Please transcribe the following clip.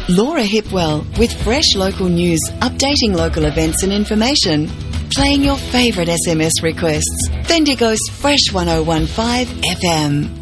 Laura Hipwell with fresh local news, updating local events and information. Playing your favourite SMS requests. Bendigo's Fresh 1015 FM.